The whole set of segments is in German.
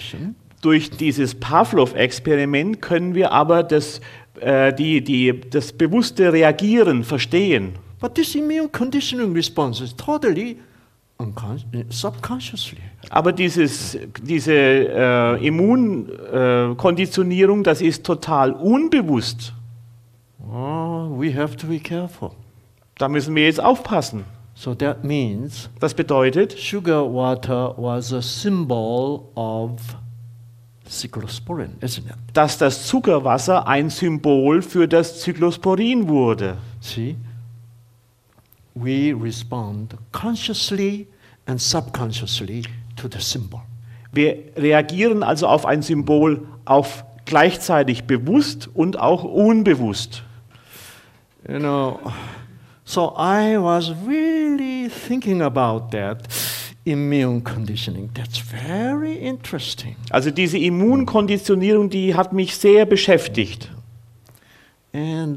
condition. Durch dieses Pavlov-Experiment können wir aber das bewusste Reagieren verstehen. But this immune conditioning response is totally subconsciously. Aber diese Immunkonditionierung, das ist total unbewusst. Oh, we have to be careful. Da müssen wir jetzt aufpassen. So that means Das bedeutet, sugar water was a symbol of cyclosporin, isn't it? dass das Zuckerwasser ein Symbol für das Cyclosporin wurde. See, we respond consciously and subconsciously to the symbol. Wir reagieren also auf ein Symbol auf gleichzeitig bewusst und auch unbewusst. You know, so I was really thinking about that immune conditioning. That's very interesting. Also diese Immunkonditionierung, die hat mich sehr beschäftigt. And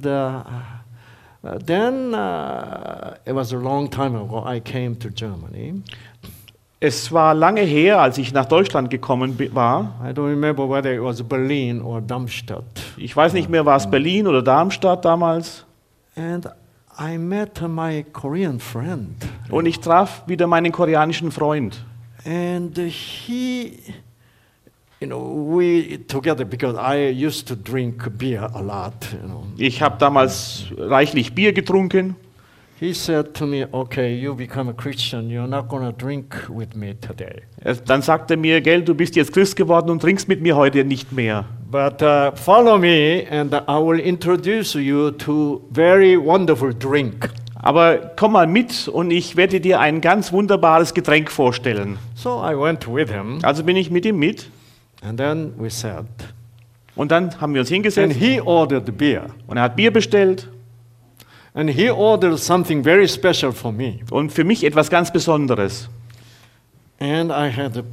then it was a long time ago I came to Germany. Es war lange her, als ich nach Deutschland gekommen war. I don't remember whether it was Berlin or Darmstadt. Ich weiß nicht mehr, war es Berlin oder Darmstadt damals. And I met my Korean friend. Und ich traf wieder meinen koreanischen Freund. And he, you know, we together, because I used to drink beer a lot, you know. Ich habe damals reichlich Bier getrunken. He said to me, okay, you become a Christian, you're not going to drink with me today. Dann sagte er mir, gell, du bist jetzt Christ geworden und trinkst mit mir heute nicht mehr. But follow me and I will introduce you to very wonderful drink. Aber komm mal mit und ich werde dir ein ganz wunderbares Getränk vorstellen. So I went with him. Also bin ich mit ihm mit And then we sat. und dann haben wir uns And hingesetzt he ordered beer. und er hat Bier bestellt And he ordered something very special for me. und für mich etwas ganz Besonderes. And I had,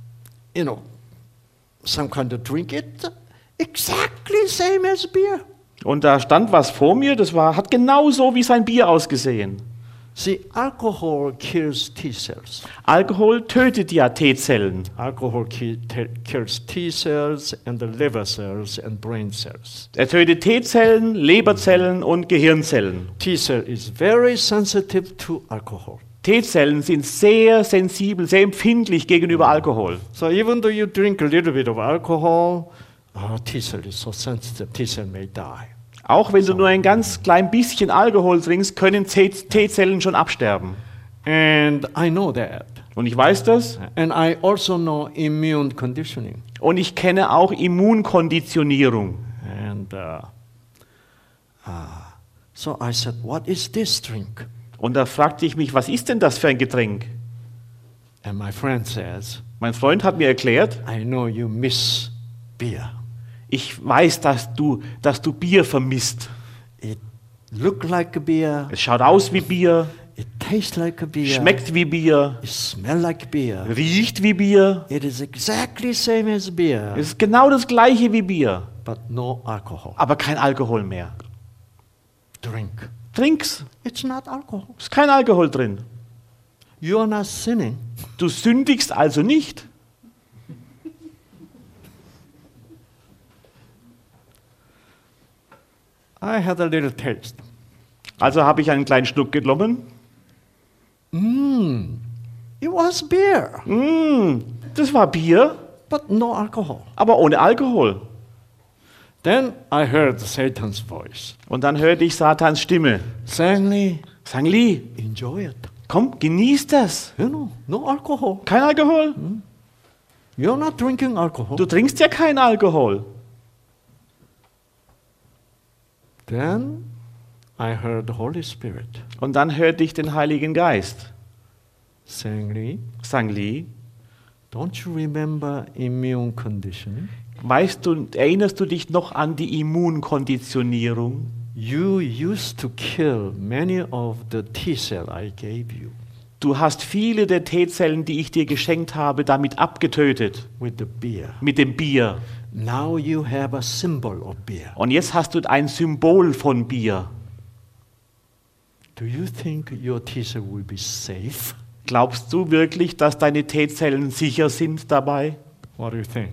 some kind of drink. It's exactly same as beer. Und da stand was vor mir, hat genau so wie sein Bier ausgesehen. See, alcohol kills T cells. Alkohol tötet ja T-Zellen. Alcohol kills T cells and the liver cells and brain cells. Er tötet T-Zellen, Leberzellen und Gehirnzellen. T cell is very sensitive to alcohol. T-Zellen sind sehr sensibel, sehr empfindlich gegenüber Alkohol. So even though you drink a little bit of alcohol, T cell is so sensitive, T cell may die. Auch wenn du nur ein ganz klein bisschen Alkohol trinkst, können T-Zellen schon absterben. And I know that. Und ich weiß das. And I also know immune conditioning. Und ich kenne auch Immunkonditionierung. And so I said, what is this drink? Und da fragte ich mich, was ist denn das für ein Getränk? And my friend says, Mein Freund hat mir erklärt, I know you miss beer. ich weiß, dass du Bier vermisst. It look like a beer. Es schaut aus wie Bier, It tastes like a beer. schmeckt wie Bier, It smells like beer. riecht wie Bier. It is exactly same as beer, Es ist genau das gleiche wie Bier, but no alcohol. aber kein Alkohol mehr. Drink. Trink's, It's not alcohol. ist kein Alkohol drin. You are not sinning. Du sündigst also nicht. I had a little taste. Also habe ich einen kleinen Schluck genommen. It was beer, Das war Bier, but no alcohol. aber ohne Alkohol. Then I heard Satan's voice. Und dann hörte ich Satans Stimme. Stanley, Sang Li, enjoy it. komm, genieß das. You know, no alcohol. Kein Alkohol? You're not drinking alcohol. Du trinkst ja keinen Alkohol. Then I heard the Holy Spirit Und dann hörte ich den Heiligen Geist. saying, Sang Li, don't you remember immune conditioning? erinnerst du dich noch an die Immunkonditionierung? You used to kill many of the T cell I gave you Du hast viele der T-Zellen, die ich dir geschenkt habe, damit abgetötet. with the beer. Mit dem Bier. Now you have a symbol of beer. Und jetzt hast du ein Symbol von Bier. Do you think your T cell will be safe? Glaubst du wirklich, dass deine T-Zellen sicher sind dabei? What do you think?